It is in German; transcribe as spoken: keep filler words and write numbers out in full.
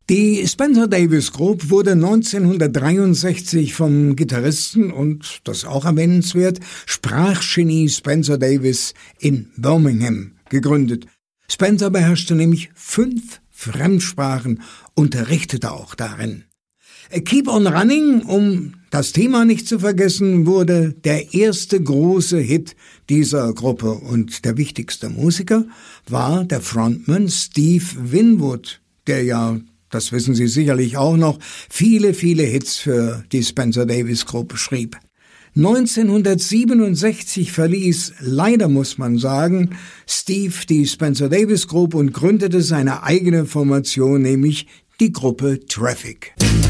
Die Spencer Davis Group wurde neunzehnhundertdreiundsechzig vom Gitarristen und, das ist auch erwähnenswert, Sprachgenie Spencer Davis in Birmingham gegründet. Spencer beherrschte nämlich fünf Fremdsprachen, unterrichtete auch darin. Keep on Running, um das Thema nicht zu vergessen, wurde der erste große Hit dieser Gruppe und der wichtigste Musiker war der Frontman Steve Winwood, der ja, das wissen Sie sicherlich auch noch, viele, viele Hits für die Spencer Davis Gruppe schrieb. neunzehnhundertsiebenundsechzig verließ, leider muss man sagen, Steve die Spencer Davis Group und gründete seine eigene Formation, nämlich die Gruppe Traffic.